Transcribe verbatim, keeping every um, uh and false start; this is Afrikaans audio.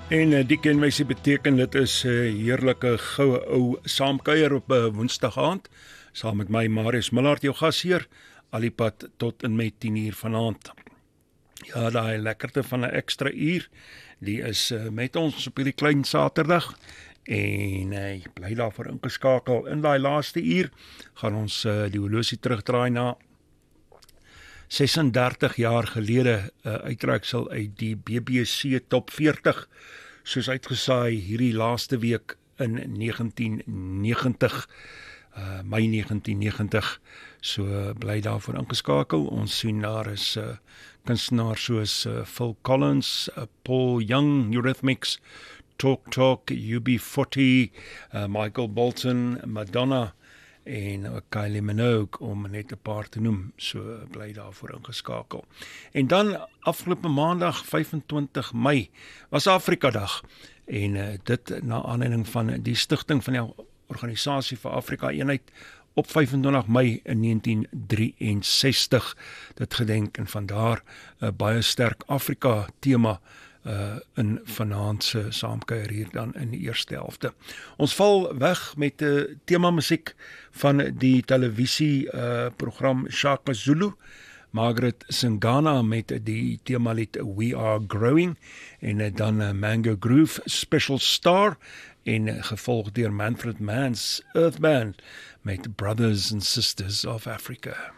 En uh, die kenwysie beteken dit is 'n uh, heerlike goue ou saamkuier op 'n uh, Woensdag aand, saam met my Marius Millard, jou gasheer, al die pad tot en met tien uur vanaand. Ja, daai lekkerte van 'n ekstra uur, die is uh, met ons op hierdie klein Saterdag, en uh, bly daarvoor ingeskakel. In daai laaste uur gaan ons uh, die horlosie terugdraai na ses en dertig jaar gelede, uh, uitreiksel uit die B B C Top veertig, soos uitgesaai hierdie laaste week in negentien negentig, uh, Mei negentien negentig, so uh, bly daarvoor ingeskakel. Ons sien daar is uh, kunstenaars soos uh, Phil Collins, uh, Paul Young, Eurythmics, Talk Talk, U B forty, uh, Michael Bolton, Madonna, en Kylie Minogue, om net 'n paar te noem, so bly daarvoor ingeskakel. En dan afgelope maandag, vyf en twintig Mei, was Afrika Dag, en uh, dit na aanleiding van die stigting van die Organisasie vir Afrika Eenheid op vyf en twintig Mei in negentien drieënsestig, dit gedenk, en vandaar 'n uh, baie sterk Afrika tema Uh, in vanaand se saamkuier hier dan in die eerste helfte. Ons val weg met 'n uh, tema musiek van die televisie uh, program Shaka Zulu, Margaret Singana met die temalied We Are Growing, en uh, dan uh, Mango Groove Special Star, en uh, gevolg deur Manfred Mann's Earth Band met Brothers and Sisters of Africa.